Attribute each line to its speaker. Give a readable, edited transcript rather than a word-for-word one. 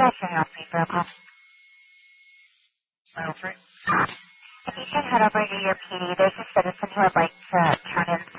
Speaker 1: guys can help me for a call.
Speaker 2: 903.
Speaker 1: If you can head over to your PD, there's a citizen who would like to turn in